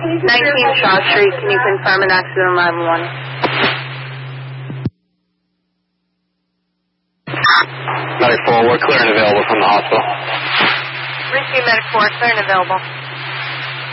19 Shaw Street, can you confirm an accident on 911? Medic 4, we're clear and available from the hospital. Receive Medic 4, clear and available.